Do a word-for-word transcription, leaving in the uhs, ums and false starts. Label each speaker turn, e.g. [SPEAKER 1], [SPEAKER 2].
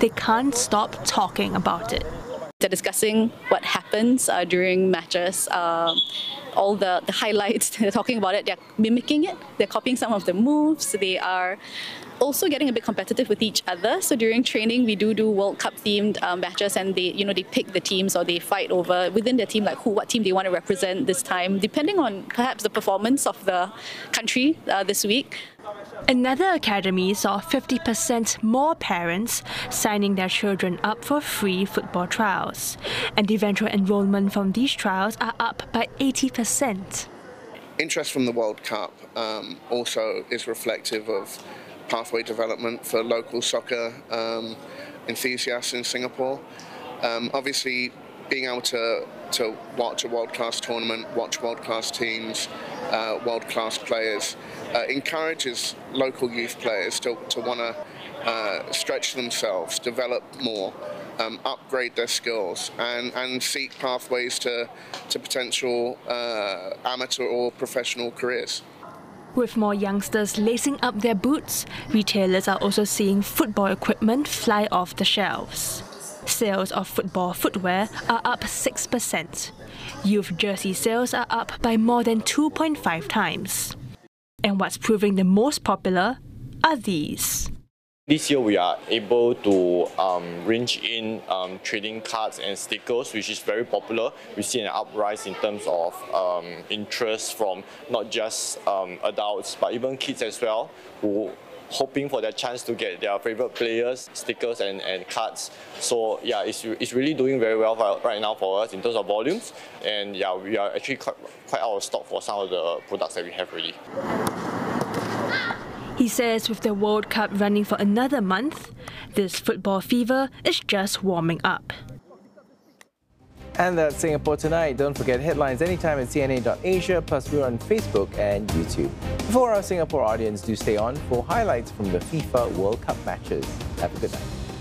[SPEAKER 1] they can't stop talking about it.
[SPEAKER 2] They're discussing what happens uh, during matches, uh, all the, the highlights, they're talking about it, they're mimicking it, they're copying some of the moves, they are also getting a bit competitive with each other. So during training, we do do World Cup themed um, matches, and they, you know, they pick the teams or they fight over within their team, like who, what team they want to represent this time, depending on perhaps the performance of the country uh, this week.
[SPEAKER 1] Another academy saw fifty percent more parents signing their children up for free football trials, and eventual enrollment from these trials are up by eighty percent.
[SPEAKER 3] Interest from the World Cup um, also is reflective of pathway development for local soccer um, enthusiasts in Singapore. Um, obviously, being able to, to watch a world-class tournament, watch world-class teams, uh, world-class players, uh, encourages local youth players to, to want to uh, stretch themselves, develop more, um, upgrade their skills, and, and seek pathways to, to potential uh, amateur or professional careers.
[SPEAKER 1] With more youngsters lacing up their boots, retailers are also seeing football equipment fly off the shelves. Sales of football footwear are up six percent. Youth jersey sales are up by more than two point five times. And what's proving the most popular are these.
[SPEAKER 4] This year we are able to um, range in um, trading cards and stickers, which is very popular. We see an uprise in terms of um, interest from not just um, adults but even kids as well, who hoping for their chance to get their favorite players, stickers and, and cards. So yeah, it's, it's really doing very well for, right now for us in terms of volumes. And yeah, we are actually quite, quite out of stock for some of the products that we have already.
[SPEAKER 1] He says with the World Cup running for another month, this football fever is just warming up.
[SPEAKER 5] And that's Singapore Tonight. Don't forget headlines anytime at C N A dot Asia, plus we're on Facebook and YouTube. For our Singapore audience, do stay on for highlights from the FIFA World Cup matches. Have a good night.